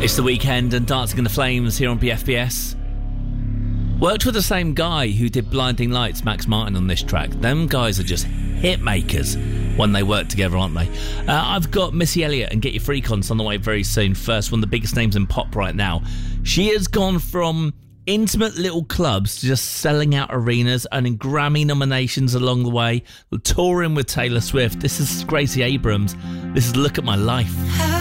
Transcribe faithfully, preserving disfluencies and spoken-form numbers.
It's The Weeknd and Dancing in the Flames here on B F B S. Worked with the same guy who did Blinding Lights, Max Martin, on this track. Them guys are just hit makers when they work together, aren't they? Uh, I've got Missy Elliott and Get Your Freak Ons on the way very soon. First, one of the biggest names in pop right now. She has gone from intimate little clubs to just selling out arenas, earning Grammy nominations along the way, touring with Taylor Swift. This is Gracie Abrams. This is Look at My Life.